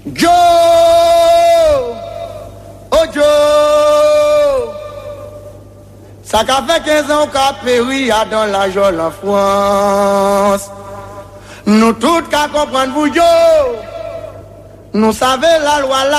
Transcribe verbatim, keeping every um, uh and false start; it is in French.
Joe, oh Joe, ça qu'a fait quinze ans qu'a péri dans la joie en France. Nous tous qu'à comprendre vous Joe, nous savons la loi là.